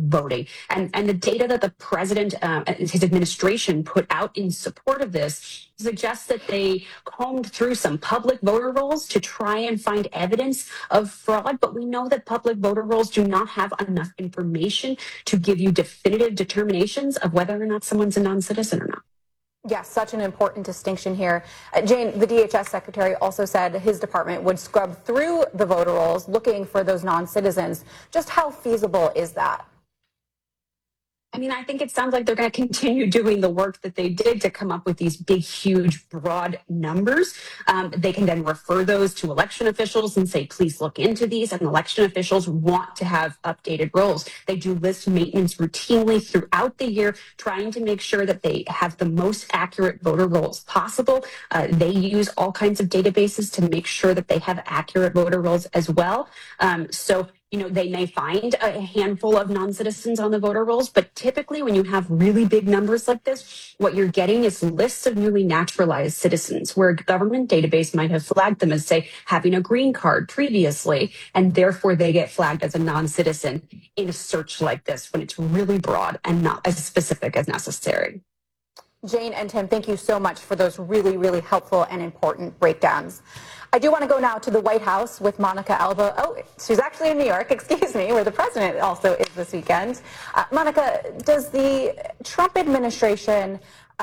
voting. And the data that the president, his administration put out in support of this suggests that they combed through some public voter rolls to try and find evidence of fraud. But we know that public voter rolls do not have enough information to give you definitive determinations of whether or not someone's a non-citizen or not. Yeah, such an important distinction here. Jane, the DHS secretary also said his department would scrub through the voter rolls looking for those non-citizens. Just how feasible is that? I mean, I think it sounds like they're going to continue doing the work that they did to come up with these big, huge, broad numbers. They can then refer those to election officials and say, please look into these. And election officials want to have updated rolls. They do list maintenance routinely throughout the year, trying to make sure that they have the most accurate voter rolls possible. They use all kinds of databases to make sure that they have accurate voter rolls as well. They may find a handful of non-citizens on the voter rolls, but typically when you have really big numbers like this, what you're getting is lists of newly naturalized citizens where a government database might have flagged them as, say, having a green card previously, and therefore they get flagged as a non-citizen in a search like this when it's really broad and not as specific as necessary. Jane and Tim, thank you so much for those really, really helpful and important breakdowns. I do want to go now to the White House with Monica Alba. Oh, she's actually in New York, excuse me, where the president also is this weekend. Monica, does the Trump administration,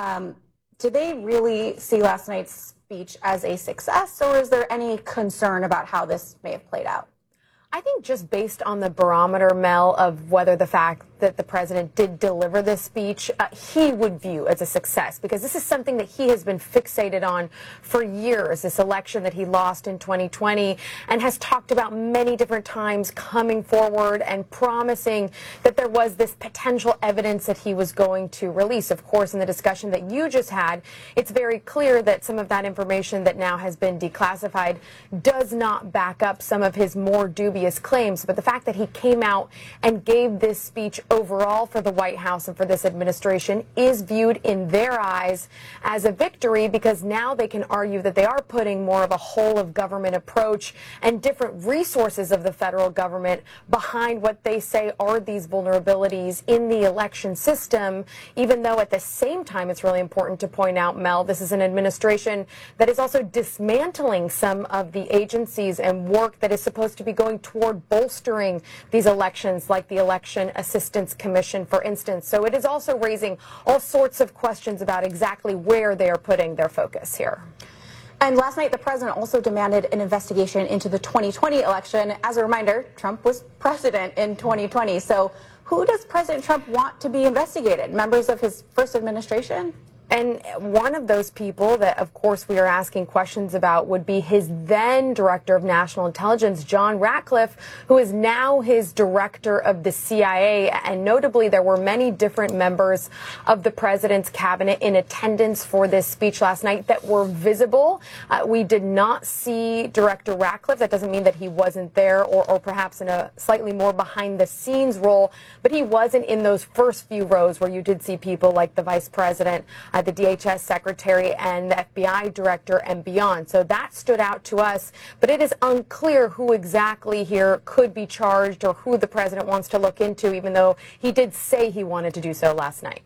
do they really see last night's speech as a success, or is there any concern about how this may have played out? I think just based on the barometer, Mel, of whether the fact that the president did deliver this speech, he would view as a success, because this is something that he has been fixated on for years, this election that he lost in 2020, and has talked about many different times, coming forward and promising that there was this potential evidence that he was going to release. Of course, in the discussion that you just had, it's very clear that some of that information that now has been declassified does not back up some of his more dubious claims. But the fact that he came out and gave this speech overall for the White House and for this administration is viewed in their eyes as a victory, because now they can argue that they are putting more of a whole of government approach and different resources of the federal government behind what they say are these vulnerabilities in the election system, even though at the same time it's really important to point out, Mel, this is an administration that is also dismantling some of the agencies and work that is supposed to be going toward bolstering these elections, like the Election Assistance Commission, for instance. So it is also raising all sorts of questions about exactly where they are putting their focus here. And last night, the president also demanded an investigation into the 2020 election. As a reminder, Trump was president in 2020. So who does President Trump want to be investigated? Members of his first administration? And one of those people that, of course, we are asking questions about would be his then director of national intelligence, John Ratcliffe, who is now his director of the CIA. And notably, there were many different members of the president's cabinet in attendance for this speech last night that were visible. We did not see Director Ratcliffe. That doesn't mean that he wasn't there, or perhaps in a slightly more behind the scenes role, but he wasn't in those first few rows where you did see people like the vice president, the DHS secretary, and the FBI director, and beyond. So that stood out to us, but it is unclear who exactly here could be charged or who the president wants to look into, even though he did say he wanted to do so last night.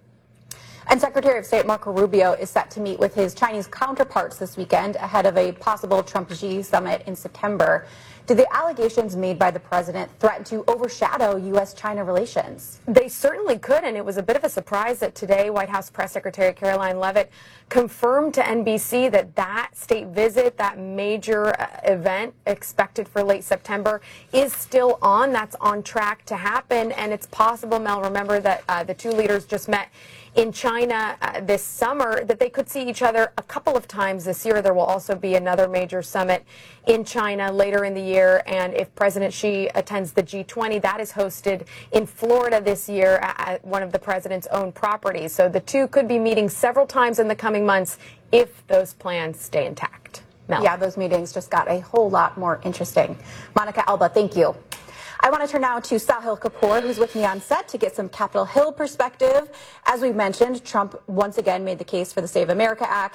And Secretary of State Marco Rubio is set to meet with his Chinese counterparts this weekend ahead of a possible Trump-Xi summit in September. Do the allegations made by the president threaten to overshadow U.S.-China relations? They certainly could, and it was a bit of a surprise that today White House Press Secretary Caroline Leavitt confirmed to NBC that that state visit, that major event expected for late September, is still on. That's on track to happen, and it's possible, Mel, remember that the two leaders just met in China this summer, that they could see each other a couple of times this year. There will also be another major summit in China later in the year, and if President Xi attends the G20, that is hosted in Florida this year at one of the president's own properties. So the two could be meeting several times in the coming months if those plans stay intact. Mel. Yeah, those meetings just got a whole lot more interesting. Monica Alba, thank you. I want to turn now to Sahil Kapoor, who's with me on set to get some Capitol Hill perspective. As we mentioned, Trump once again made the case for the Save America Act.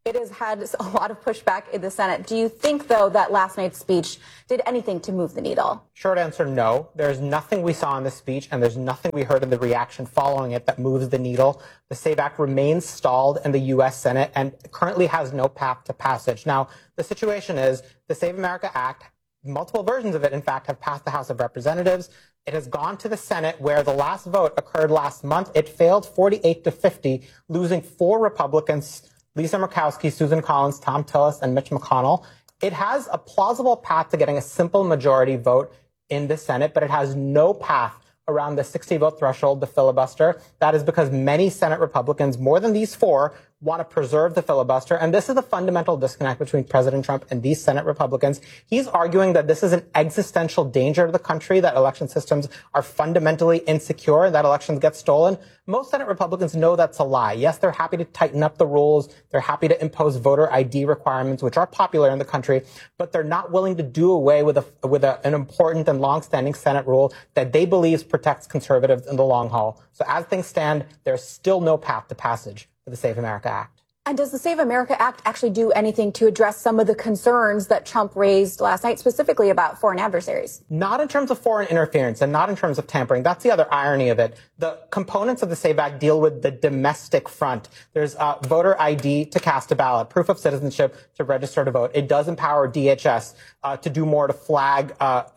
It has had a lot of pushback in the Senate. Do you think, though, that last night's speech did anything to move the needle? Short answer, no. There's nothing we saw in the speech, and there's nothing we heard in the reaction following it that moves the needle. The SAVE Act remains stalled in the U.S. Senate and currently has no path to passage. Now, the situation is the Save America Act, multiple versions of it, in fact, have passed the House of Representatives. It has gone to the Senate, where the last vote occurred last month. It failed 48-50, losing 4 Republicans, Lisa Murkowski, Susan Collins, Tom Tillis, and Mitch McConnell. It has a plausible path to getting a simple majority vote in the Senate, but it has no path around the 60-vote threshold, the filibuster. That is because many Senate Republicans, more than these 4, want to preserve the filibuster. And this is the fundamental disconnect between President Trump and these Senate Republicans. He's arguing that this is an existential danger to the country, that election systems are fundamentally insecure, that elections get stolen. Most Senate Republicans know that's a lie. Yes, they're happy to tighten up the rules. They're happy to impose voter ID requirements, which are popular in the country, but they're not willing to do away with an important and longstanding Senate rule that they believe protects conservatives in the long haul. So as things stand, there's still no path to passage for the Save America Act. And does the Save America Act actually do anything to address some of the concerns that Trump raised last night, specifically about foreign adversaries? Not in terms of foreign interference and not in terms of tampering. That's the other irony of it. The components of the SAVE Act deal with the domestic front. There's voter ID to cast a ballot, proof of citizenship to register to vote. It does empower DHS to do more to flag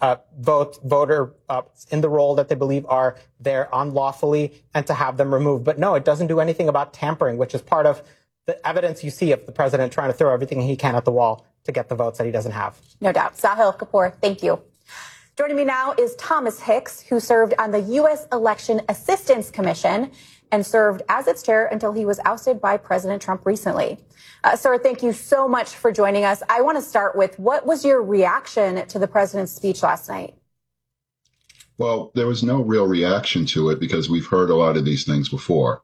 voter in the role that they believe are there unlawfully and to have them removed. But no, it doesn't do anything about tampering, which is part of the evidence you see of the president trying to throw everything he can at the wall to get the votes that he doesn't have. No doubt. Sahil Kapoor, thank you. Joining me now is Thomas Hicks, who served on the U.S. Election Assistance Commission and served as its chair until he was ousted by President Trump recently. Sir, thank you so much for joining us. I want to start with, what was your reaction to the president's speech last night? Well, there was no real reaction to it because we've heard a lot of these things before.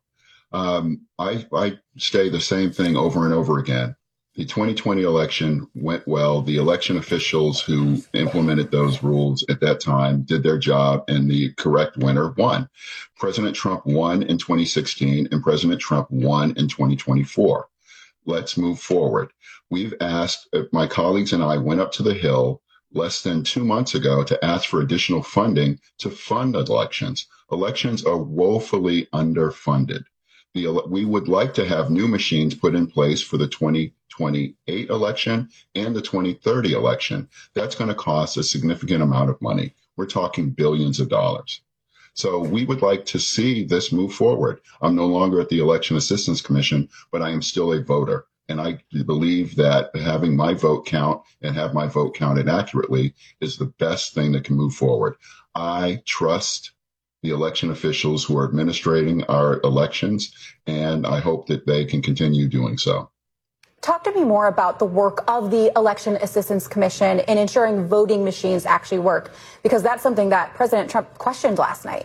I say the same thing over and over again. The 2020 election went well. The election officials who implemented those rules at that time did their job, and the correct winner won. President Trump won in 2016, and President Trump won in 2024. Let's move forward. We've asked, my colleagues and I went up to the Hill less than 2 months ago to ask for additional funding to fund elections. Elections are woefully underfunded. We would like to have new machines put in place for the 2028 election and the 2030 election. That's going to cost a significant amount of money. We're talking billions of dollars. So we would like to see this move forward. I'm no longer at the Election Assistance Commission, but I am still a voter. And I believe that having my vote count and have my vote counted accurately is the best thing that can move forward. I trust the election officials who are administrating our elections, and I hope that they can continue doing so. Talk to me more about the work of the Election Assistance Commission in ensuring voting machines actually work, because that's something that President Trump questioned last night.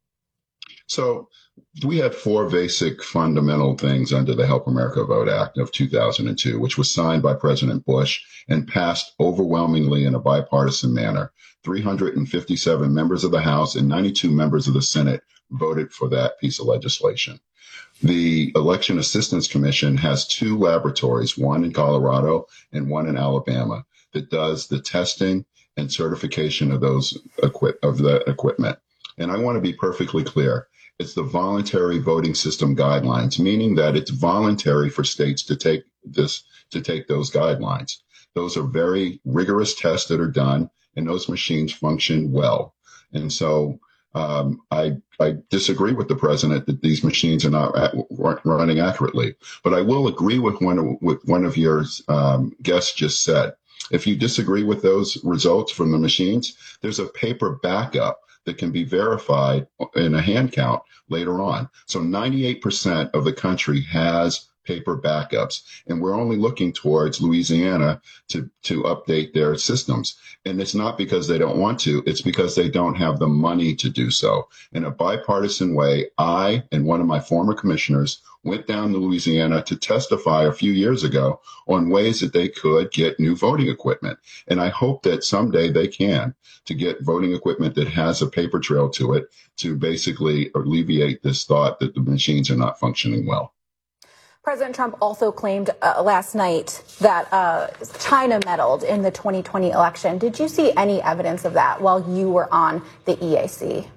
So we had 4 basic fundamental things under the Help America Vote Act of 2002, which was signed by President Bush and passed overwhelmingly in a bipartisan manner. 357 members of the House and 92 members of the Senate voted for that piece of legislation. The Election Assistance Commission has 2 laboratories, one in Colorado and one in Alabama, that does the testing and certification of the equipment. And I want to be perfectly clear. It's the voluntary voting system guidelines, meaning that it's voluntary for states to take those guidelines. Those are very rigorous tests that are done, and those machines function well. And so I disagree with the president that these machines are not running accurately. But I will agree with one of your guests just said. If you disagree with those results from the machines, there's a paper backup that can be verified in a hand count later on. So 98% of the country has paper backups, and we're only looking towards Louisiana to update their systems. And it's not because they don't want to, it's because they don't have the money to do so. In a bipartisan way, I and one of my former commissioners went down to Louisiana to testify a few years ago on ways that they could get new voting equipment. And I hope that someday they can, to get voting equipment that has a paper trail to it, to basically alleviate this thought that the machines are not functioning well. President Trump also claimed last night that China meddled in the 2020 election. Did you see any evidence of that while you were on the EAC?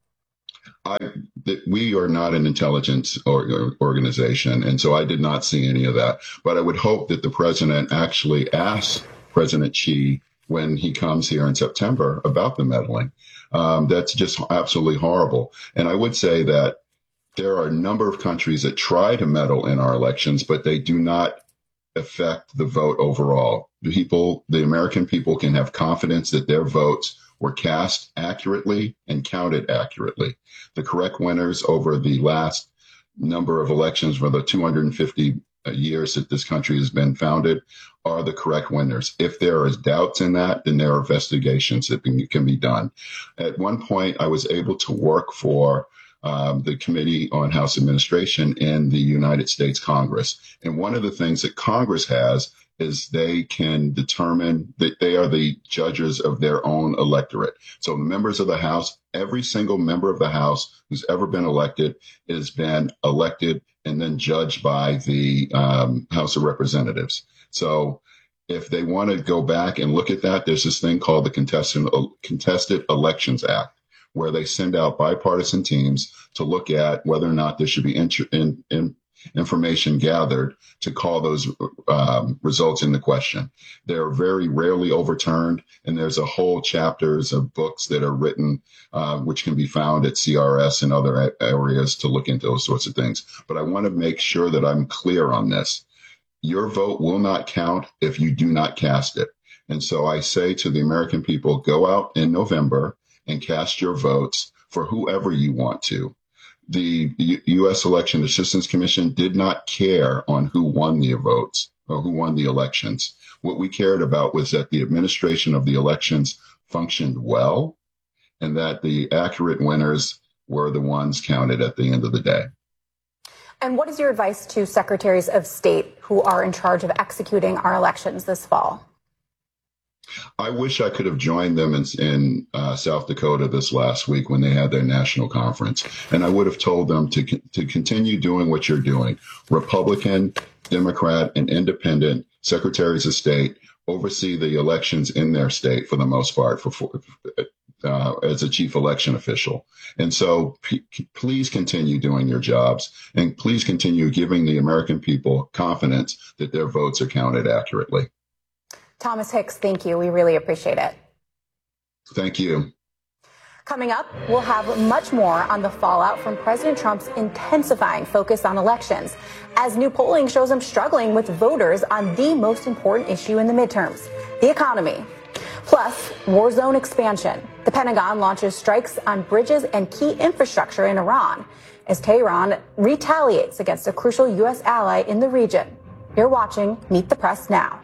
We are not an intelligence organization, and so I did not see any of that. But I would hope that the president actually asks President Xi when he comes here in September about the meddling. That's just absolutely horrible. And I would say that there are a number of countries that try to meddle in our elections, but they do not affect the vote overall. The American people can have confidence that their votes were cast accurately and counted accurately. The correct winners over the last number of elections for the 250 years that this country has been founded are the correct winners. If there is doubts in that, then there are investigations that can be done. At one point, I was able to work for the Committee on House Administration in the United States Congress. And one of the things that Congress has is they can determine that they are the judges of their own electorate. So the members of the House, every single member of the House who's ever been elected has been elected and then judged by the House of Representatives. So if they want to go back and look at that, there's this thing called the Contested Elections Act, where they send out bipartisan teams to look at whether or not there should be information gathered to call those results into question. They're very rarely overturned, and there's a whole chapters of books that are written, which can be found at CRS and other areas to look into those sorts of things. But I want to make sure that I'm clear on this. Your vote will not count if you do not cast it. And so I say to the American people, go out in November and cast your votes for whoever you want to. The U.S. Election Assistance Commission did not care on who won the votes or who won the elections. What we cared about was that the administration of the elections functioned well and that the accurate winners were the ones counted at the end of the day. And what is your advice to secretaries of state who are in charge of executing our elections this fall? I wish I could have joined them in South Dakota this last week when they had their national conference. And I would have told them to continue doing what you're doing. Republican, Democrat, and independent secretaries of state oversee the elections in their state for the most part as a chief election official. And so please continue doing your jobs, and please continue giving the American people confidence that their votes are counted accurately. Thomas Hicks, thank you. We really appreciate it. Thank you. Coming up, we'll have much more on the fallout from President Trump's intensifying focus on elections, as new polling shows him struggling with voters on the most important issue in the midterms, the economy. Plus, war zone expansion. The Pentagon launches strikes on bridges and key infrastructure in Iran as Tehran retaliates against a crucial U.S. ally in the region. You're watching Meet the Press Now.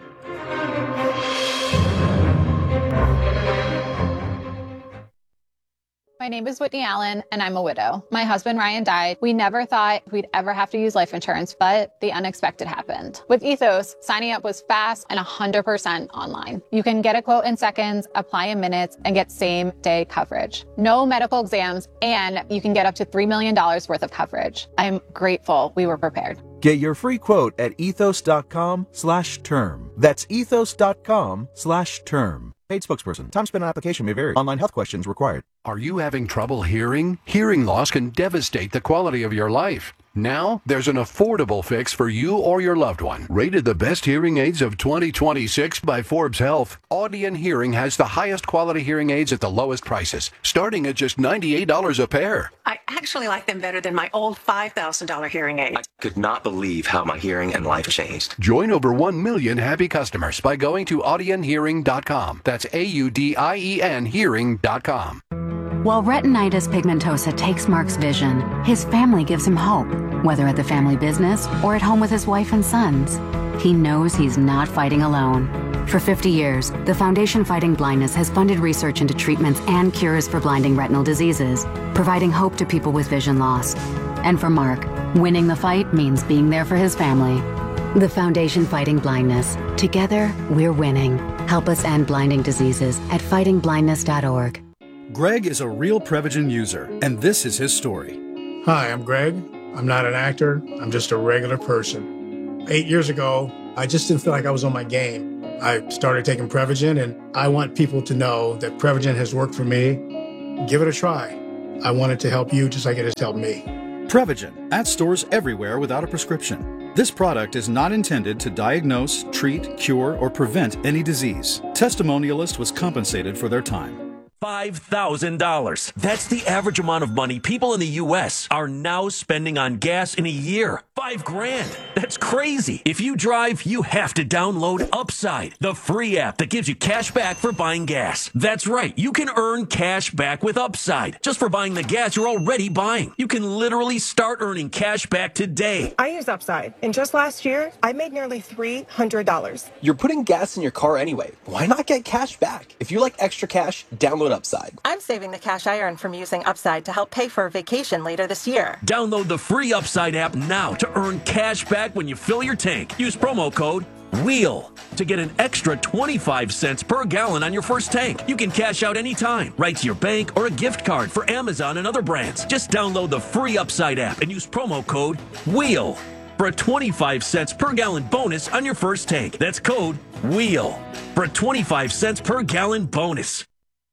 My name is Whitney Allen, and I'm a widow. My husband, Ryan, died. We never thought we'd ever have to use life insurance, but the unexpected happened. With Ethos, signing up was fast and 100% online. You can get a quote in seconds, apply in minutes, and get same-day coverage. No medical exams, and you can get up to $3 million worth of coverage. I'm grateful we were prepared. Get your free quote at ethos.com/term. That's ethos.com/term. Paid spokesperson. Time spent on application may vary. Online health questions required. Are you having trouble hearing? Hearing loss can devastate the quality of your life. Now, there's an affordable fix for you or your loved one. Rated the best hearing aids of 2026 by Forbes Health, Audion Hearing has the highest quality hearing aids at the lowest prices, starting at just $98 a pair. I actually like them better than my old $5,000 hearing aid. I could not believe how my hearing and life changed. Join over 1 million happy customers by going to audionhearing.com. That's AUDIEN hearing.com. While retinitis pigmentosa takes Mark's vision, his family gives him hope, whether at the family business or at home with his wife and sons. He knows he's not fighting alone. For 50 years, the Foundation Fighting Blindness has funded research into treatments and cures for blinding retinal diseases, providing hope to people with vision loss. And for Mark, winning the fight means being there for his family. The Foundation Fighting Blindness. Together, we're winning. Help us end blinding diseases at fightingblindness.org. Greg is a real Prevagen user, and this is his story. Hi, I'm Greg. I'm not an actor. I'm just a regular person. 8 years ago, I just didn't feel like I was on my game. I started taking Prevagen, and I want people to know that Prevagen has worked for me. Give it a try. I want it to help you just like it has helped me. Prevagen, at stores everywhere without a prescription. This product is not intended to diagnose, treat, cure, or prevent any disease. Testimonialist was compensated for their time. $5,000. That's the average amount of money people in the U.S. are now spending on gas in a year. $5,000. That's crazy. If you drive, you have to download Upside, the free app that gives you cash back for buying gas. That's right. You can earn cash back with Upside just for buying the gas you're already buying. You can literally start earning cash back today. I use Upside, and just last year, I made nearly $300. You're putting gas in your car anyway. Why not get cash back? If you like extra cash, download Upside. I'm saving the cash I earn from using Upside to help pay for a vacation later this year. Download the free Upside app now to earn cash back when you fill your tank. Use promo code WHEEL to get an extra 25 cents per gallon on your first tank. You can cash out anytime, right to your bank or a gift card for Amazon and other brands. Just download the free Upside app and use promo code WHEEL for a 25 cents per gallon bonus on your first tank. That's code WHEEL for a 25 cents per gallon bonus.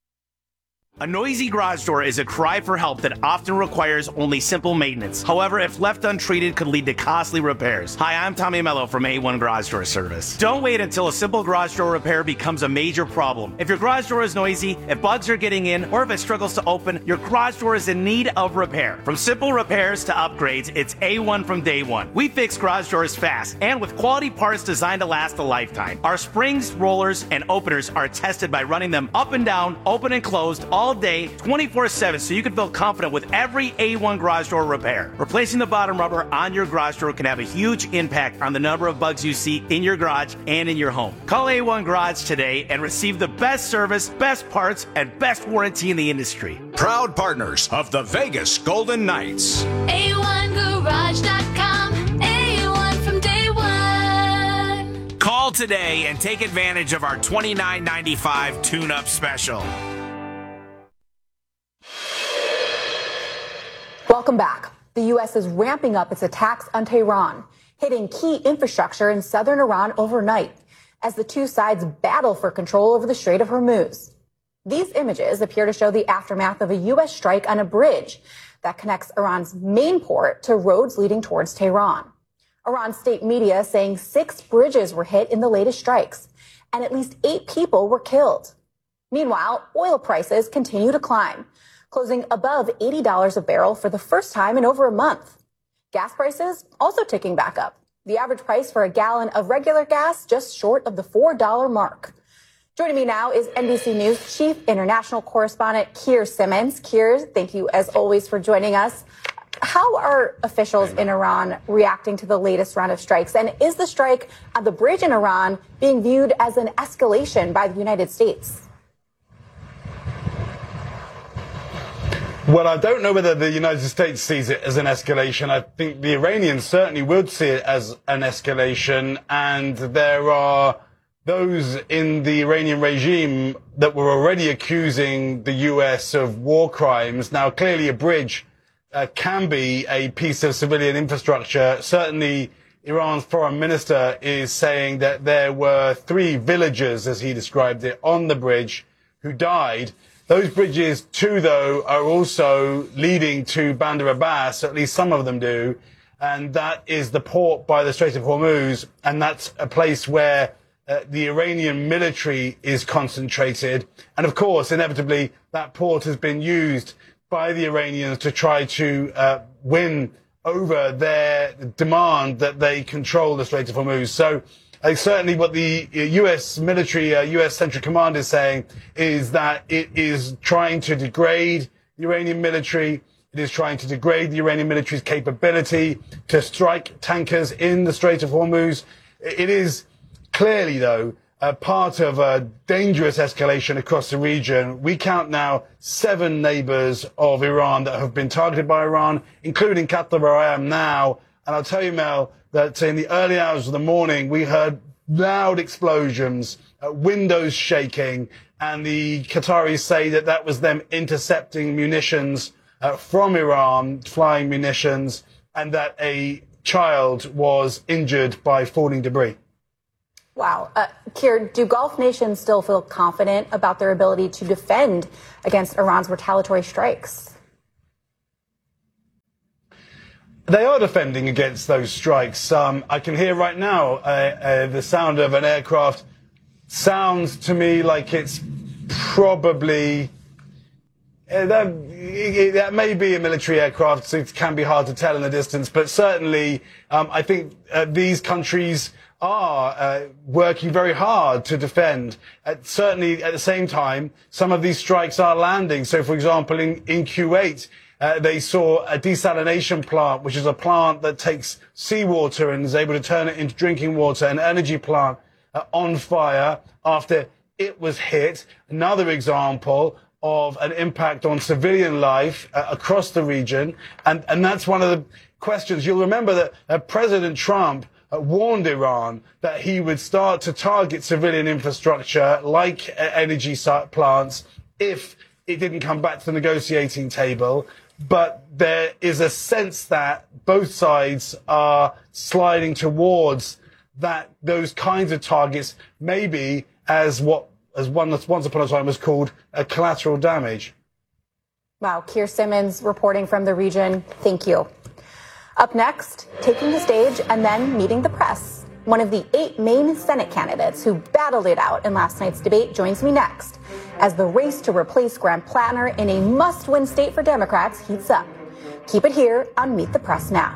A noisy garage door is a cry for help that often requires only simple maintenance. However, if left untreated, could lead to costly repairs. Hi, I'm Tommy Mello from A1 Garage Door Service. Don't wait until a simple garage door repair becomes a major problem. If your garage door is noisy, if bugs are getting in, or if it struggles to open, your garage door is in need of repair. From simple repairs to upgrades, it's A1 from day one. We fix garage doors fast and with quality parts designed to last a lifetime. Our springs, rollers, and openers are tested by running them up and down, open and closed, all day, 24/7, so you can feel confident with every A1 garage door repair. Replacing the bottom rubber on your garage door can have a huge impact on the number of bugs you see in your garage and in your home. Call A1 Garage today and receive the best service, best parts, and best warranty in the industry. Proud partners of the Vegas Golden Knights. A1Garage.com. A1 from day one. Call today and take advantage of our $29.95 tune-up special. Welcome back. The U.S. is ramping up its attacks on Tehran, hitting key infrastructure in southern Iran overnight as the two sides battle for control over the Strait of Hormuz. These images appear to show the aftermath of a U.S. strike on a bridge that connects Iran's main port to roads leading towards Tehran. Iran state media saying 6 bridges were hit in the latest strikes, and at least 8 people were killed. Meanwhile, oil prices continue to climb, closing above $80 a barrel for the first time in over a month. Gas prices also ticking back up. The average price for a gallon of regular gas just short of the $4 mark. Joining me now is NBC News Chief International Correspondent Keir Simmons. Keir, thank you as always for joining us. How are officials in Iran reacting to the latest round of strikes? And is the strike on the bridge in Iran being viewed as an escalation by the United States? Well, I don't know whether the United States sees it as an escalation. I think the Iranians certainly would see it as an escalation. And there are those in the Iranian regime that were already accusing the U.S. of war crimes. Now, clearly a bridge can be a piece of civilian infrastructure. Certainly, Iran's foreign minister is saying that there were 3 villagers, as he described it, on the bridge who died. Those bridges, too, though, are also leading to Bandar Abbas, at least some of them do, and that is the port by the Strait of Hormuz, and that's a place where the Iranian military is concentrated. And, of course, inevitably, that port has been used by the Iranians to try to win over their demand that they control the Strait of Hormuz. So certainly what the U.S. military, U.S. Central Command is saying is that it is trying to degrade the Iranian military. It is trying to degrade the Iranian military's capability to strike tankers in the Strait of Hormuz. It is clearly, though, part of a dangerous escalation across the region. We count now 7 neighbors of Iran that have been targeted by Iran, including Qatar, where I am now. And I'll tell you, Mel, that in the early hours of the morning, we heard loud explosions, windows shaking, and the Qataris say that that was them intercepting munitions from Iran, flying munitions and that a child was injured by falling debris. Wow. Keir, do Gulf nations still feel confident about their ability to defend against Iran's retaliatory strikes? They are defending against those strikes. I can hear right now the sound of an aircraft. Sounds to me like it's probably that may be a military aircraft, so it can be hard to tell in the distance. But certainly, I think these countries are working very hard to defend. Certainly, at the same time, some of these strikes are landing. So, for example, in Kuwait, they saw a desalination plant, which is a plant that takes seawater and is able to turn it into drinking water, an energy plant on fire after it was hit. Another example of an impact on civilian life across the region. And that's one of the questions. You'll remember that President Trump warned Iran that he would start to target civilian infrastructure like energy plants if it didn't come back to the negotiating table. But there is a sense that both sides are sliding towards those kinds of targets, maybe as one that once upon a time was called a collateral damage. Wow. Keir Simmons reporting from the region. Thank you. Up next, taking the stage and then meeting the press. One of the 8 main Senate candidates who battled it out in last night's debate joins me next as the race to replace Graham Platter in a must-win state for Democrats heats up. Keep it here on Meet the Press Now.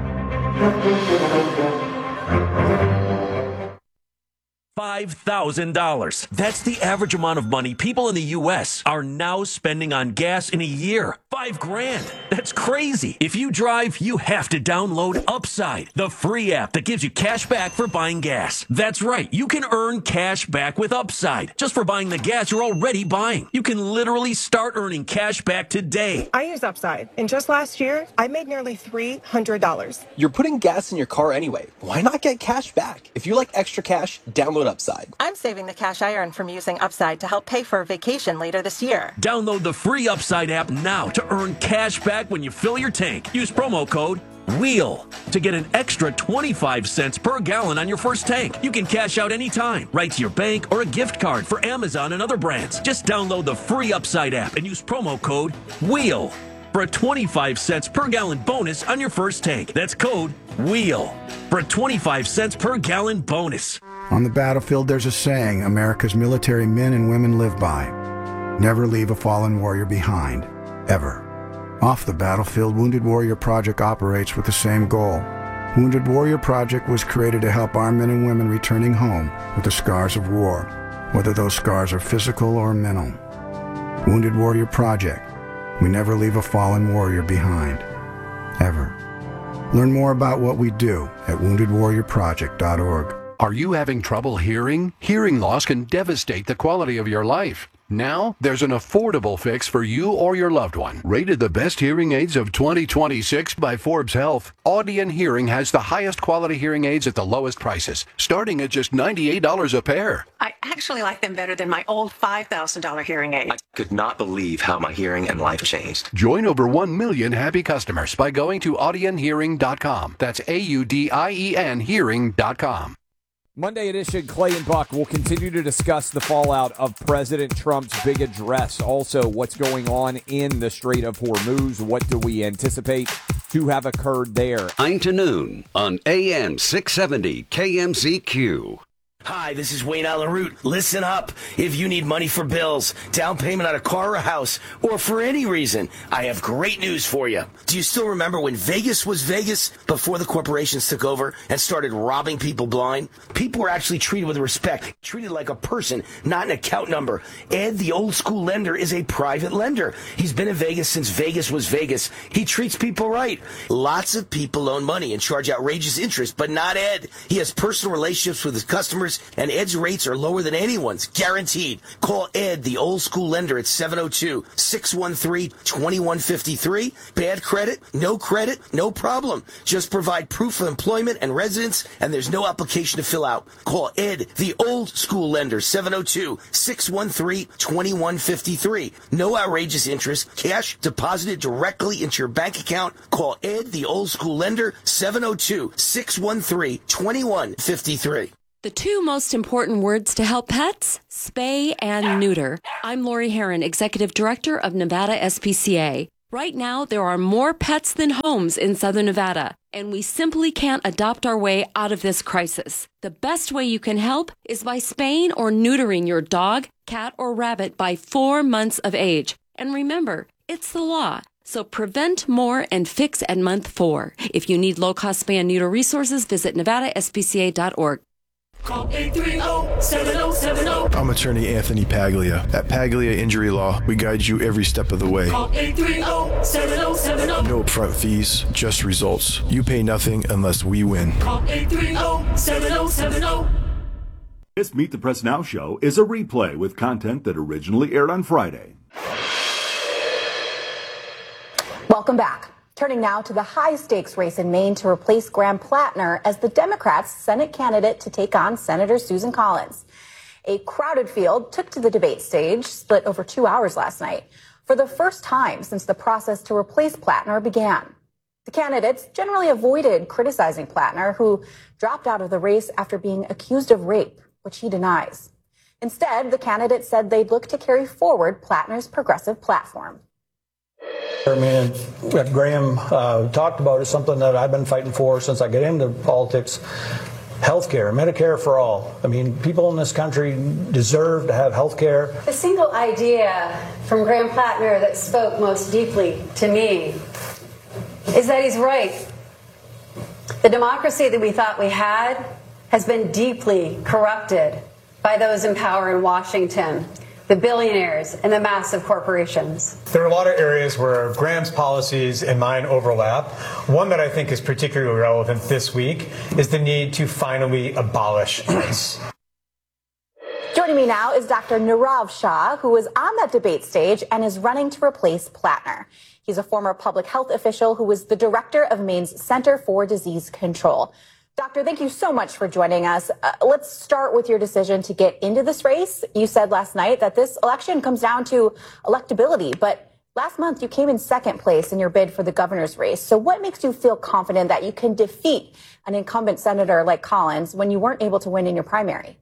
$5,000. That's the average amount of money people in the U.S. are now spending on gas in a year. $5,000. That's crazy. If you drive, you have to download Upside, the free app that gives you cash back for buying gas. That's right. You can earn cash back with Upside just for buying the gas you're already buying. You can literally start earning cash back today. I use Upside, and just last year, I made nearly $300. You're putting gas in your car anyway. Why not get cash back? If you like extra cash, download Upside. I'm saving the cash I earn from using Upside to help pay for a vacation later this year. Download the free Upside app now to earn cash back when you fill your tank. Use promo code WHEEL to get an extra 25 cents per gallon on your first tank. You can cash out anytime, right to your bank or a gift card for Amazon and other brands. Just download the free Upside app and use promo code WHEEL for a 25 cents per gallon bonus on your first tank. That's code WHEEL for a 25 cents per gallon bonus. On the battlefield, there's a saying America's military men and women live by. Never leave a fallen warrior behind, ever. Off the battlefield, Wounded Warrior Project operates with the same goal. Wounded Warrior Project was created to help our men and women returning home with the scars of war, whether those scars are physical or mental. Wounded Warrior Project. We never leave a fallen warrior behind, ever. Learn more about what we do at woundedwarriorproject.org. Are you having trouble hearing? Hearing loss can devastate the quality of your life. Now, there's an affordable fix for you or your loved one. Rated the best hearing aids of 2026 by Forbes Health, Audion Hearing has the highest quality hearing aids at the lowest prices, starting at just $98 a pair. I actually like them better than my old $5,000 hearing aid. I could not believe how my hearing and life changed. Join over 1 million happy customers by going to audionhearing.com. That's AUDIEN hearing.com. Monday edition, Clay and Buck will continue to discuss the fallout of President Trump's big address. Also, what's going on in the Strait of Hormuz. What do we anticipate to have occurred there? 9 to noon on AM 670 KMZQ. Hi, this is Wayne Allen Root. Listen up. If you need money for bills, down payment on a car or a house, or for any reason, I have great news for you. Do you still remember when Vegas was Vegas before the corporations took over and started robbing people blind? People were actually treated with respect, treated like a person, not an account number. Ed, the old school lender, is a private lender. He's been in Vegas since Vegas was Vegas. He treats people right. Lots of people loan money and charge outrageous interest, but not Ed. He has personal relationships with his customers years, and Ed's rates are lower than anyone's, guaranteed. Call Ed, the old school lender, at 702-613-2153. Bad credit, no problem. Just provide proof of employment and residence, and there's no application to fill out. Call Ed, the old school lender, 702-613-2153. No outrageous interest, cash deposited directly into your bank account. Call Ed, the old school lender, 702-613-2153. The two most important words to help pets? Spay and neuter. I'm Lori Herron, Executive Director of Nevada SPCA. Right now, there are more pets than homes in Southern Nevada, and we simply can't adopt our way out of this crisis. The best way you can help is by spaying or neutering your dog, cat, or rabbit by 4 months of age. And remember, it's the law. So prevent more and fix at month 4. If you need low-cost spay and neuter resources, visit nevadaspca.org. Call 830-7070. I'm attorney Anthony Paglia. At Paglia Injury Law, we guide you every step of the way. Call 830-7070. No upfront fees, just results. You pay nothing unless we win. Call 830-7070. This Meet the Press Now show is a replay with content that originally aired on Friday. Welcome back. Turning now to the high-stakes race in Maine to replace Graham Plattner as the Democrats' Senate candidate to take on Senator Susan Collins. A crowded field took to the debate stage, split over 2 hours last night, for the first time since the process to replace Plattner began. The candidates generally avoided criticizing Plattner, who dropped out of the race after being accused of rape, which he denies. Instead, the candidates said they'd look to carry forward Plattner's progressive platform. I mean, what Graham talked about is something that I've been fighting for since I got into politics. Healthcare, Medicare for all. I mean, people in this country deserve to have healthcare. The single idea from Graham Plattner that spoke most deeply to me is that he's right. The democracy that we thought we had has been deeply corrupted by those in power in Washington, the billionaires and the massive corporations. There are a lot of areas where Graham's policies and mine overlap. One that I think is particularly relevant this week is the need to finally abolish ICE. Joining me now is Dr. Nirav Shah, who was on that debate stage and is running to replace Plattner. He's a former public health official who was the director of Maine's Center for Disease Control. Doctor, thank you so much for joining us. Let's start with your decision to get into this race. You said last night that this election comes down to electability, but last month you came in second place in your bid for the governor's race. So what makes you feel confident that you can defeat an incumbent senator like Collins when you weren't able to win in your primary?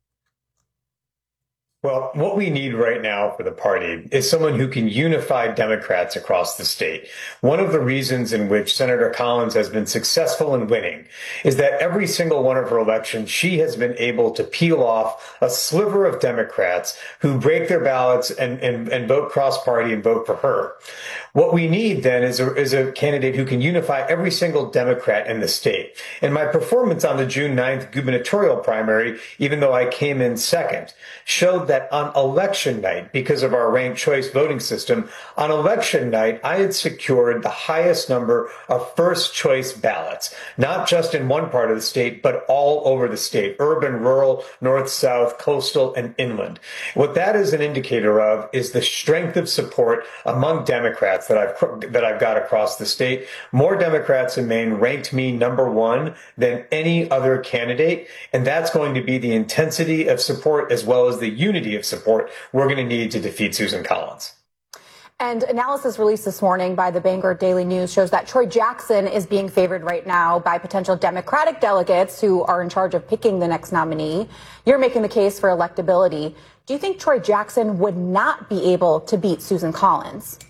Well, what we need right now for the party is someone who can unify Democrats across the state. One of the reasons in which Senator Collins has been successful in winning is that every single one of her elections, she has been able to peel off a sliver of Democrats who break their ballots and vote cross-party and vote for her. What we need then is a candidate who can unify every single Democrat in the state. And my performance on the June 9th gubernatorial primary, even though I came in second, showed that on election night, because of our ranked choice voting system, on election night, I had secured the highest number of first choice ballots, not just in one part of the state, but all over the state, urban, rural, north, south, coastal, and inland. What that is an indicator of is the strength of support among Democrats that I've got across the state. More Democrats in Maine ranked me number one than any other candidate, and that's going to be the intensity of support as well as the unity of support we're going to need to defeat Susan Collins. And analysis released this morning by the Bangor Daily News shows that Troy Jackson is being favored right now by potential Democratic delegates who are in charge of picking the next nominee. You're making the case for electability. Do you think Troy Jackson would not be able to beat Susan Collins?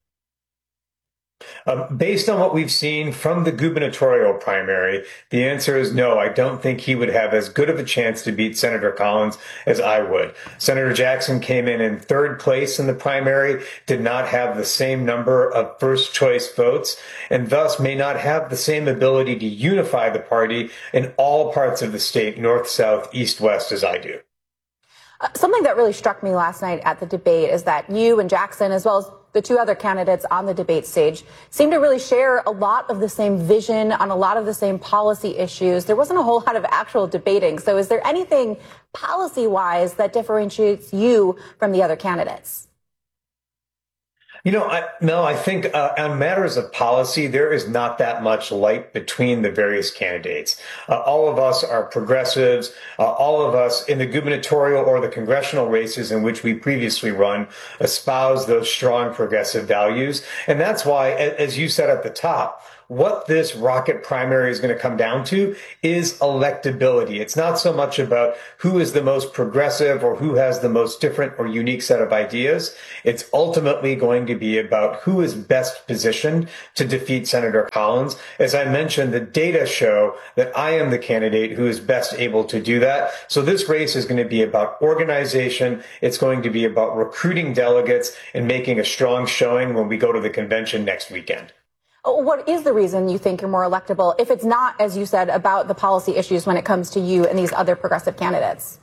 Based on what we've seen from the gubernatorial primary, the answer is no. I don't think he would have as good of a chance to beat Senator Collins as I would. Senator Jackson came in third place in the primary, did not have the same number of first choice votes, and thus may not have the same ability to unify the party in all parts of the state, north, south, east, west, as I do. Something that really struck me last night at the debate is that you and Jackson, as well as the two other candidates on the debate stage seem to really share a lot of the same vision on a lot of the same policy issues. There wasn't a whole lot of actual debating. So is there anything policy-wise that differentiates you from the other candidates? You know, I think on matters of policy, there is not that much light between the various candidates. All of us are progressives. All of us in the gubernatorial or the congressional races in which we previously run espouse those strong progressive values. And that's why, as you said at the top, what this rocket primary is going to come down to is electability. It's not so much about who is the most progressive or who has the most different or unique set of ideas. It's ultimately going to be about who is best positioned to defeat Senator Collins. As I mentioned, the data show that I am the candidate who is best able to do that. So this race is going to be about organization. It's going to be about recruiting delegates and making a strong showing when we go to the convention next weekend. What is the reason you think you're more electable if it's not, as you said, about the policy issues when it comes to you and these other progressive candidates?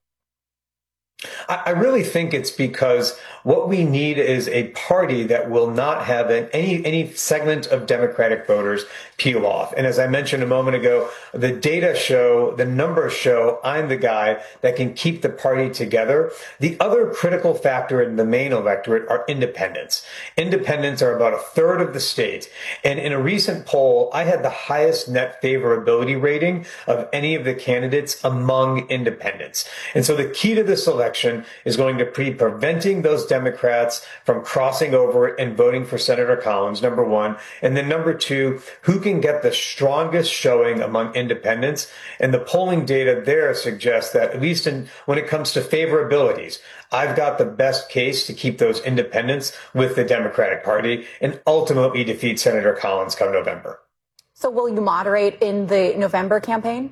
I really think it's because what we need is a party that will not have any segment of Democratic voters peel off. And as I mentioned a moment ago, the data show, the numbers show I'm the guy that can keep the party together. The other critical factor in the Maine electorate are independents. Independents are about a third of the state. And in a recent poll, I had the highest net favorability rating of any of the candidates among independents. And so the key to this election is going to be preventing those Democrats from crossing over and voting for Senator Collins, number one. And then number two, who can get the strongest showing among independents? And the polling data there suggests that, at least when it comes to favorabilities, I've got the best case to keep those independents with the Democratic Party and ultimately defeat Senator Collins come November. So will you moderate in the November campaign?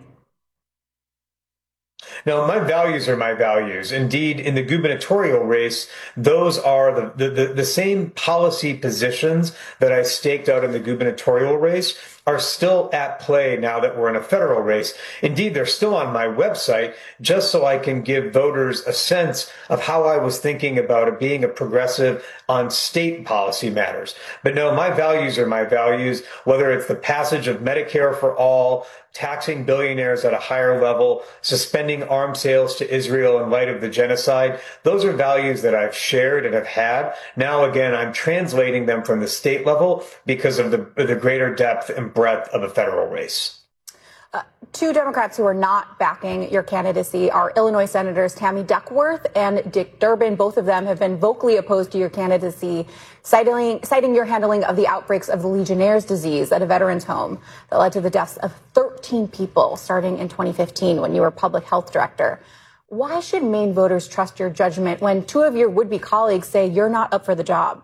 No, my values are my values. Indeed, in the gubernatorial race, those are the same policy positions that I staked out in the gubernatorial race are still at play now that we're in a federal race. Indeed, they're still on my website just so I can give voters a sense of how I was thinking about it being a progressive on state policy matters. But no, my values are my values, whether it's the passage of Medicare for all, taxing billionaires at a higher level, suspending arms sales to Israel in light of the genocide. Those are values that I've shared and have had. Now, again, I'm translating them from the state level because of the greater depth and breadth of a federal race. Two Democrats who are not backing your candidacy are Illinois Senators Tammy Duckworth and Dick Durbin. Both of them have been vocally opposed to your candidacy, citing your handling of the outbreaks of the Legionnaire's disease at a veterans home that led to the deaths of 13 people starting in 2015 when you were public health director. Why should Maine voters trust your judgment when two of your would-be colleagues say you're not up for the job?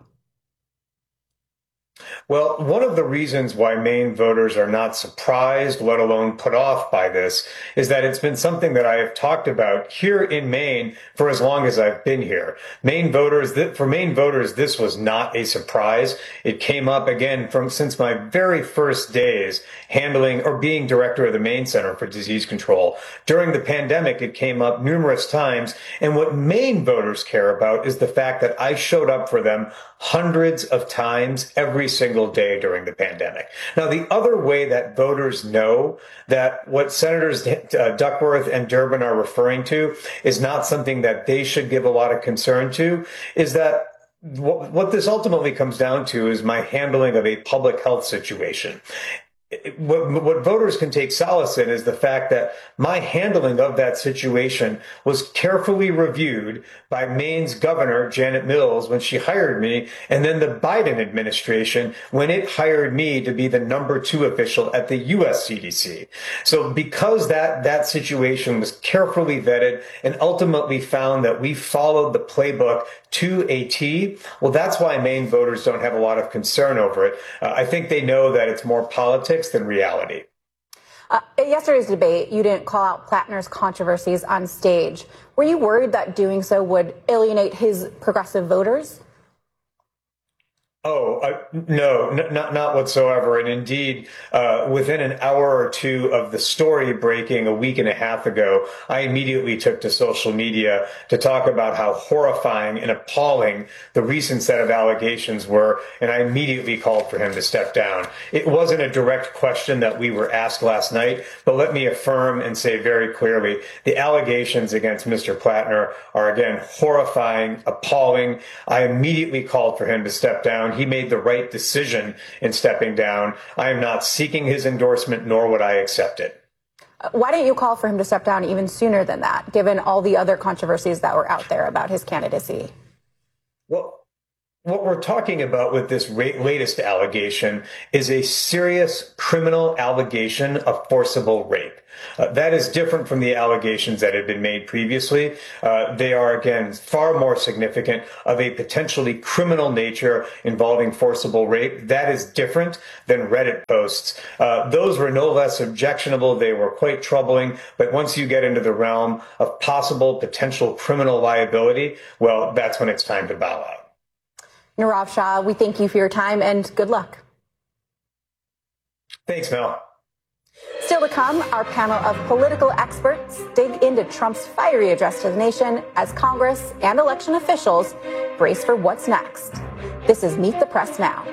Well, one of the reasons why Maine voters are not surprised, let alone put off by this, is that it's been something that I have talked about here in Maine for as long as I've been here. For Maine voters, this was not a surprise. It came up again since my very first days handling or being director of the Maine Center for Disease Control. During the pandemic, it came up numerous times. And what Maine voters care about is the fact that I showed up for them hundreds of times every single day during the pandemic. Now, the other way that voters know that what Senators Duckworth and Durbin are referring to is not something that they should give a lot of concern to is that what this ultimately comes down to is my handling of a public health situation. What voters can take solace in is the fact that my handling of that situation was carefully reviewed by Maine's governor, Janet Mills, when she hired me, and then the Biden administration when it hired me to be the number 2 official at the U.S. CDC. So because that situation was carefully vetted and ultimately found that we followed the playbook to a T, well, that's why Maine voters don't have a lot of concern over it. I think they know that it's more politics than reality. At yesterday's debate, you didn't call out Plattner's controversies on stage. Were you worried that doing so would alienate his progressive voters? No, not whatsoever. And indeed, within an hour or two of the story breaking a week and a half ago, I immediately took to social media to talk about how horrifying and appalling the recent set of allegations were. And I immediately called for him to step down. It wasn't a direct question that we were asked last night, but let me affirm and say very clearly, the allegations against Mr. Plattner are, again, horrifying, appalling. I immediately called for him to step down. He made the right decision in stepping down. I am not seeking his endorsement, nor would I accept it. Why didn't you call for him to step down even sooner than that, given all the other controversies that were out there about his candidacy? Well, what we're talking about with this latest allegation is a serious criminal allegation of forcible rape. That is different from the allegations that had been made previously. They are, again, far more significant, of a potentially criminal nature involving forcible rape. That is different than Reddit posts. Those were no less objectionable. They were quite troubling. But once you get into the realm of possible potential criminal liability, well, that's when it's time to bow out. Nirav Shah, we thank you for your time and good luck. Thanks, Mel. Still to come, our panel of political experts dig into Trump's fiery address to the nation as Congress and election officials brace for what's next. This is Meet the Press Now.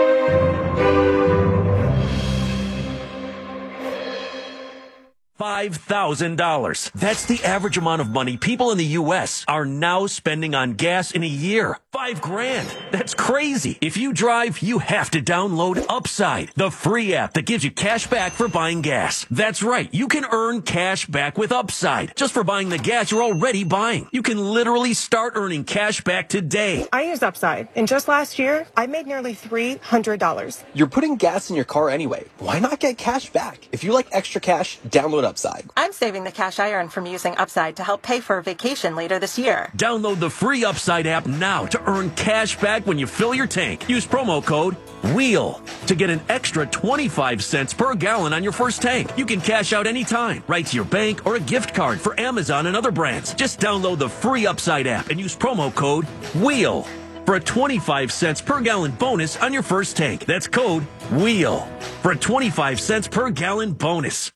$5,000. That's the average amount of money people in the U.S. are now spending on gas in a year. $5,000. That's crazy. If you drive, you have to download Upside, the free app that gives you cash back for buying gas. That's right. You can earn cash back with Upside just for buying the gas you're already buying. You can literally start earning cash back today. I use Upside, and just last year, I made nearly $300. You're putting gas in your car anyway. Why not get cash back? If you like extra cash, download Upside. I'm saving the cash I earn from using Upside to help pay for a vacation later this year. Download the free Upside app now to earn cash back when you fill your tank. Use promo code WHEEL to get an extra 25 cents per gallon on your first tank. You can cash out anytime, right to your bank or a gift card for Amazon and other brands. Just download the free Upside app and use promo code WHEEL for a 25 cents per gallon bonus on your first tank. That's code WHEEL for a 25 cents per gallon bonus.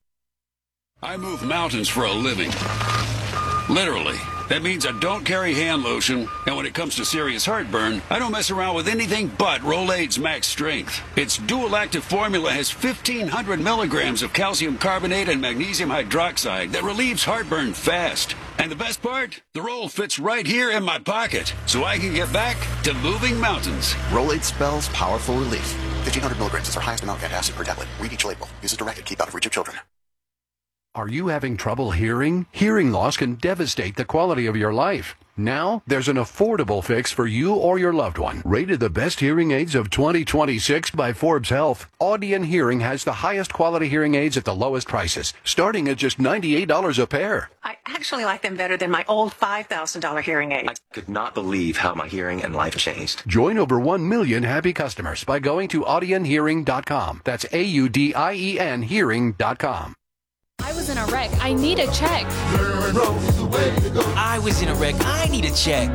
I move mountains for a living. Literally. That means I don't carry hand lotion, and when it comes to serious heartburn, I don't mess around with anything but Rolaids Max Strength. Its dual-active formula has 1,500 milligrams of calcium carbonate and magnesium hydroxide that relieves heartburn fast. And the best part? The roll fits right here in my pocket, so I can get back to moving mountains. Rolaids spells powerful relief. 1,500 milligrams is our highest amount of antacid per tablet. Read each label. Use as directed. Keep out of reach of children. Are you having trouble hearing? Hearing loss can devastate the quality of your life. Now, there's an affordable fix for you or your loved one. Rated the best hearing aids of 2026 by Forbes Health, Audion Hearing has the highest quality hearing aids at the lowest prices, starting at just $98 a pair. I actually like them better than my old $5,000 hearing aid. I could not believe how my hearing and life changed. Join over 1 million happy customers by going to audionhearing.com. That's AUDIEN hearing.com. I was in a wreck. I need a check. I was in a wreck. I need a check.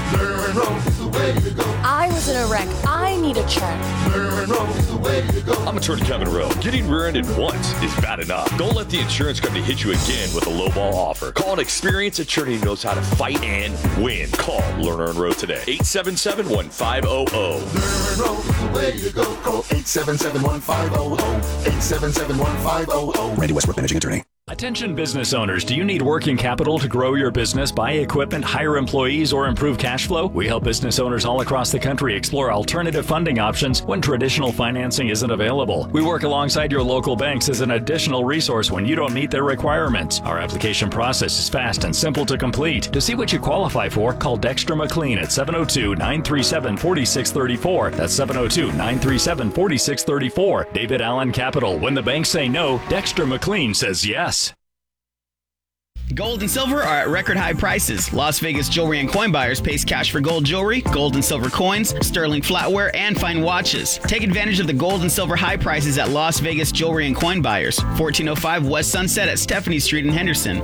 I was in a wreck. I need a check. I'm attorney Kevin Rowe. Getting rear-ended once is bad enough. Don't let the insurance company hit you again with a lowball offer. Call an experienced attorney who knows how to fight and win. Call Lerner and Rowe today. 877-1500. Lerner is the way to go. Call 877-1500. 877-1500. Randy Westbrook, managing attorney. Attention business owners, do you need working capital to grow your business, buy equipment, hire employees, or improve cash flow? We help business owners all across the country explore alternative funding options when traditional financing isn't available. We work alongside your local banks as an additional resource when you don't meet their requirements. Our application process is fast and simple to complete. To see what you qualify for, call Dexter McLean at 702-937-4634. That's 702-937-4634. David Allen Capital. When the banks say no, Dexter McLean says yes. Gold and silver are at record high prices. Las Vegas Jewelry and Coin Buyers pays cash for gold jewelry, gold and silver coins, sterling flatware, and fine watches. Take advantage of the gold and silver high prices at Las Vegas Jewelry and Coin Buyers, 1405 West Sunset at Stephanie Street in Henderson,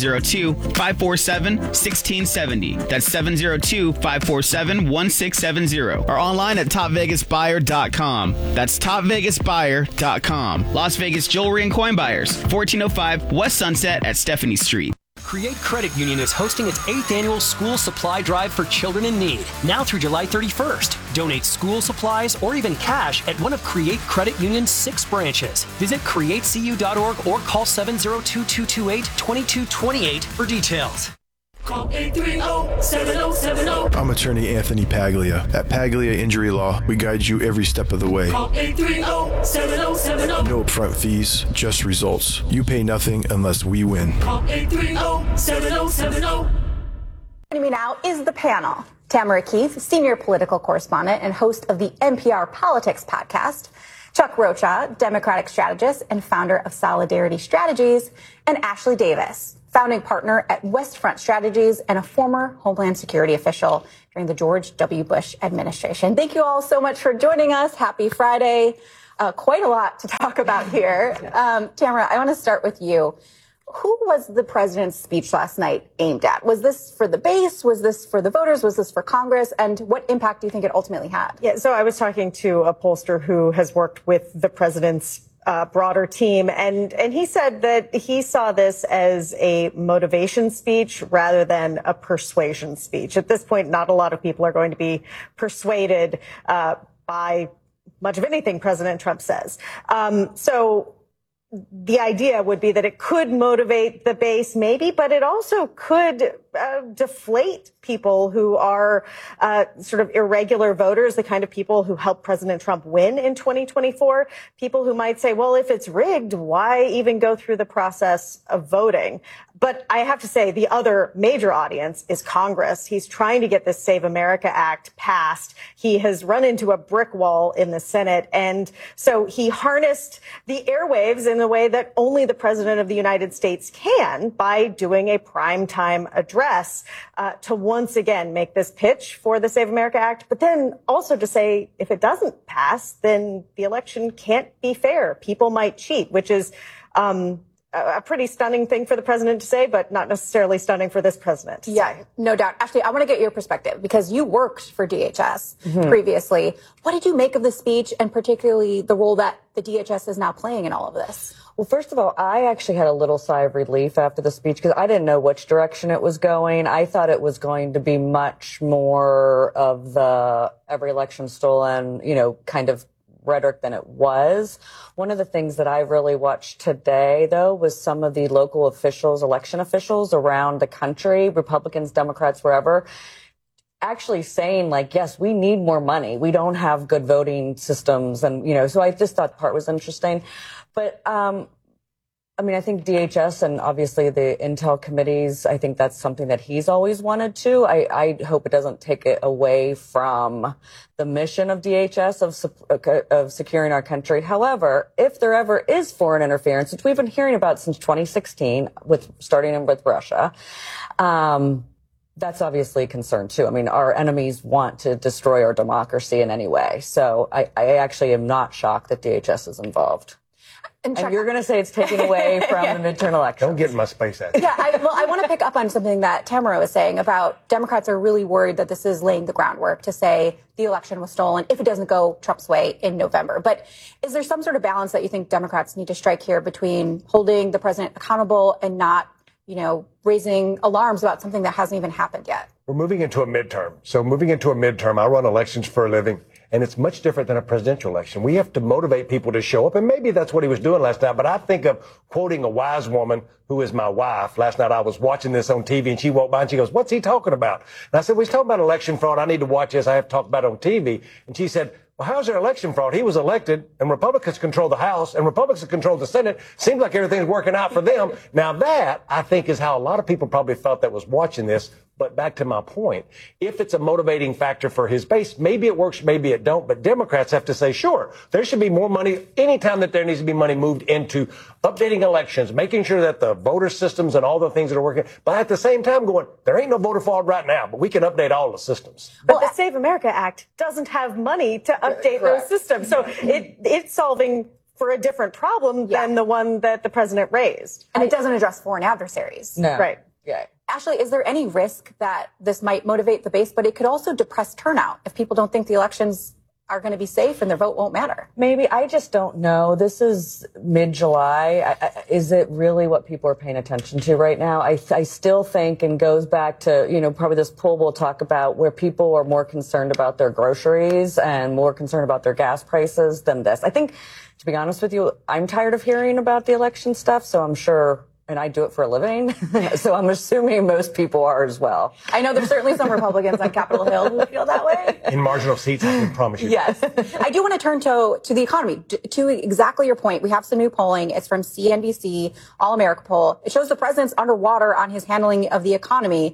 702-547-1670. That's 702-547-1670. Or online at topvegasbuyer.com. That's topvegasbuyer.com. Las Vegas Jewelry and Coin Buyers, 1405 West Sunset at Stephanie Street. Create Credit Union is hosting its 8th annual school supply drive for children in need, now through July 31st. Donate school supplies or even cash at one of Create Credit Union's 6 branches. Visit createcu.org or call 702-228-2228 for details. Call 830-7070. I'm attorney Anthony Paglia. At Paglia Injury Law, we guide you every step of the way. Call 830-7070. No upfront fees, just results. You pay nothing unless we win. Call 830-7070. Joining me now is the panel. Tamara Keith, senior political correspondent and host of the NPR Politics podcast. Chuck Rocha, Democratic strategist and founder of Solidarity Strategies. And Ashley Davis, founding partner at West Front Strategies and a former Homeland Security official during the George W. Bush administration. Thank you all so much for joining us. Happy Friday. Quite a lot to talk about here. Tamara, I want to start with you. Who was the president's speech last night aimed at? Was this for the base? Was this for the voters? Was this for Congress? And what impact do you think it ultimately had? Yeah, so I was talking to a pollster who has worked with the president's broader team, and he said that he saw this as a motivation speech rather than a persuasion speech. At this point, not a lot of people are going to be persuaded by much of anything President Trump says. So the idea would be that it could motivate the base, maybe, but it also could deflate people who are sort of irregular voters, the kind of people who helped President Trump win in 2024, people who might say, well, if it's rigged, why even go through the process of voting? But I have to say the other major audience is Congress. He's trying to get this Save America Act passed. He has run into a brick wall in the Senate. And so he harnessed the airwaves in a way that only the president of the United States can by doing a primetime address to once again make this pitch for the Save America Act, but then also to say if it doesn't pass, then the election can't be fair. People might cheat, which is a pretty stunning thing for the president to say, but not necessarily stunning for this president to say. No doubt. Actually, I want to get your perspective because you worked for DHS previously. What did you make of the speech and particularly the role that the DHS is now playing in all of this? Well, first of all, I actually had a little sigh of relief after the speech because I didn't know which direction it was going. I thought it was going to be much more of the every election stolen, kind of rhetoric than it was. One of the things that I really watched today, though, was some of the local officials, election officials around the country, Republicans, Democrats, wherever, actually saying yes, we need more money. We don't have good voting systems. And, so I just thought the part was interesting. But, I think DHS and obviously the Intel committees, I think that's something that he's always wanted to. I hope it doesn't take it away from the mission of DHS of securing our country. However, if there ever is foreign interference, which we've been hearing about since 2016, starting with Russia, that's obviously a concern too. Our enemies want to destroy our democracy in any way. So I actually am not shocked that DHS is involved. And you're going to say it's taken away from the midterm election. Don't get in my space, Ashley. Yeah, I want to pick up on something that Tamara was saying about Democrats are really worried that this is laying the groundwork to say the election was stolen if it doesn't go Trump's way in November. But is there some sort of balance that you think Democrats need to strike here between holding the president accountable and not, raising alarms about something that hasn't even happened yet? We're moving into a midterm. So moving into a midterm, I run elections for a living. And it's much different than a presidential election. We have to motivate people to show up. And maybe that's what he was doing last night. But I think of quoting a wise woman who is my wife. Last night I was watching this on TV and she walked by and she goes, "What's he talking about?" And I said, "Well, he's talking about election fraud. I need to watch this. I have to talk about it on TV." And she said, "Well, how's there election fraud? He was elected and Republicans control the House and Republicans control the Senate. Seems like everything's working out for them." Now that, I think, is how a lot of people probably felt that was watching this But back to my point, if it's a motivating factor for his base, maybe it works, maybe it don't. But Democrats have to say, sure, there should be more money anytime that there needs to be money moved into updating elections, making sure that the voter systems and all the things that are working. But at the same time going, there ain't no voter fraud right now, but we can update all the systems. But the Save America Act doesn't have money to update those systems. So it's solving for a different problem than the one that the president raised. And it doesn't address foreign adversaries. No. Right. Yeah. Ashley, is there any risk that this might motivate the base, but it could also depress turnout if people don't think the elections are going to be safe and their vote won't matter? Maybe. I just don't know. This is mid-July. Is it really what people are paying attention to right now? I still think, and goes back to, probably this poll we'll talk about, where people are more concerned about their groceries and more concerned about their gas prices than this. I think, to be honest with you, I'm tired of hearing about the election stuff, so I'm sure, and I do it for a living, so I'm assuming most people are as well. I know there's certainly some Republicans on Capitol Hill who feel that way. In marginal seats, I can promise you. Yes. I do want to turn to the economy. To exactly your point, we have some new polling. It's from CNBC, All America poll. It shows the president's underwater on his handling of the economy.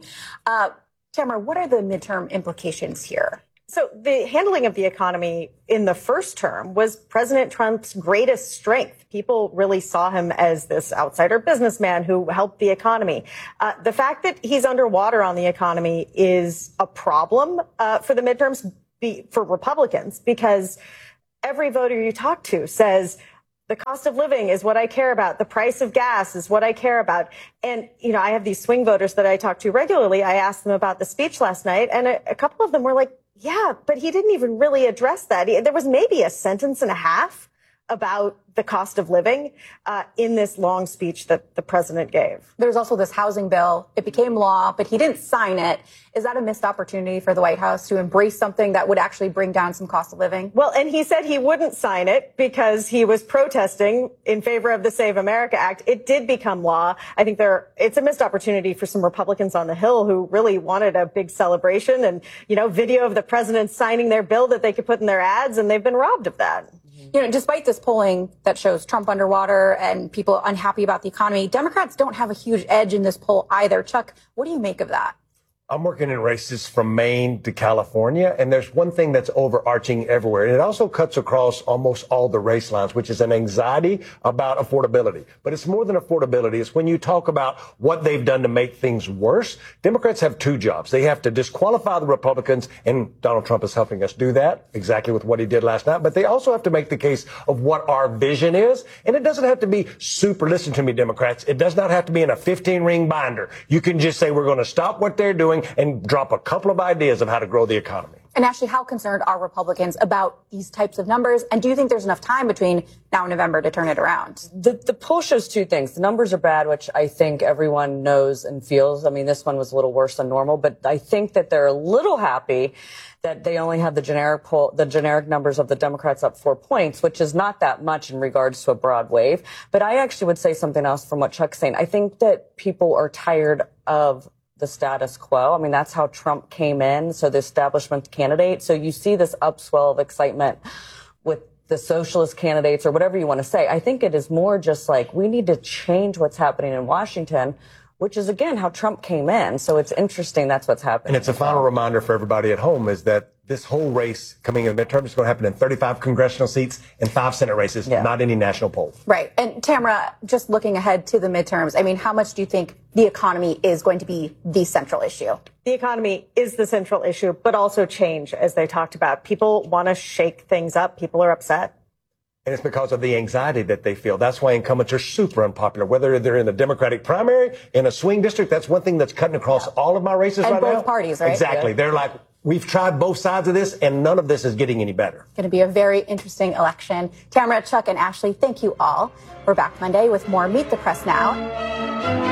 Tamara, what are the midterm implications here? So the handling of the economy in the first term was President Trump's greatest strength. People really saw him as this outsider businessman who helped the economy. The fact that he's underwater on the economy is a problem for the midterms for Republicans, because every voter you talk to says, the cost of living is what I care about. The price of gas is what I care about. And, I have these swing voters that I talk to regularly. I asked them about the speech last night, and a couple of them were like, yeah, but he didn't even really address that. There was maybe a sentence and a half about the cost of living in this long speech that the president gave. There's also this housing bill. It became law, but he didn't sign it. Is that a missed opportunity for the White House to embrace something that would actually bring down some cost of living? Well, and he said he wouldn't sign it because he was protesting in favor of the Save America Act. It did become law. I think it's a missed opportunity for some Republicans on the Hill who really wanted a big celebration and, video of the president signing their bill that they could put in their ads, and they've been robbed of that. Despite this polling that shows Trump underwater and people unhappy about the economy, Democrats don't have a huge edge in this poll either. Chuck, what do you make of that? I'm working in races from Maine to California, and there's one thing that's overarching everywhere, and it also cuts across almost all the race lines, which is an anxiety about affordability. But it's more than affordability. It's when you talk about what they've done to make things worse. Democrats have two jobs. They have to disqualify the Republicans, and Donald Trump is helping us do that, exactly with what he did last night. But they also have to make the case of what our vision is, and it doesn't have to be super, listen to me, Democrats, it does not have to be in a 15-ring binder. You can just say we're going to stop what they're doing and drop a couple of ideas of how to grow the economy. And Ashley, how concerned are Republicans about these types of numbers? And do you think there's enough time between now and November to turn it around? The poll shows two things. The numbers are bad, which I think everyone knows and feels. I mean, this one was a little worse than normal, but I think that they're a little happy that they only have the generic numbers of the Democrats up 4 points, which is not that much in regards to a broad wave. But I actually would say something else from what Chuck's saying. I think that people are tired of the status quo. I mean, that's how Trump came in. So the establishment candidate. So you see this upswell of excitement with the socialist candidates or whatever you want to say. I think it is more just like we need to change what's happening in Washington, which is, again, how Trump came in. So it's interesting that's what's happening. And it's a final reminder for everybody at home is that this whole race coming in the midterm is going to happen in 35 congressional seats and 5 Senate races, not any national poll. Right. And Tamara, just looking ahead to the midterms, I mean, how much do you think the economy is going to be the central issue? The economy is the central issue, but also change, as they talked about. People want to shake things up. People are upset. And it's because of the anxiety that they feel. That's why incumbents are super unpopular, whether they're in the Democratic primary, in a swing district. That's one thing that's cutting across all of my races and right now. And both parties, right? Exactly. Yeah. They're like, we've tried both sides of this, and none of this is getting any better. Going to be a very interesting election. Tamara, Chuck, and Ashley, thank you all. We're back Monday with more Meet the Press Now.